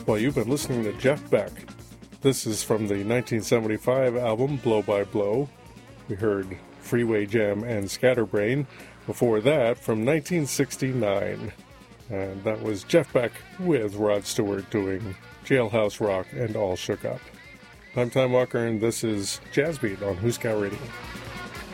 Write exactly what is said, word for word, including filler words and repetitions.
Well, you've been listening to Jeff Beck. This is from the nineteen seventy-five album Blow by Blow. We heard Freeway Jam and Scatterbrain. Before that, from nineteen sixty-nine. And that was Jeff Beck with Rod Stewart doing Jailhouse Rock and All Shook Up. I'm Tom Walker, and this is Jazz Beat on Who's Got Radio.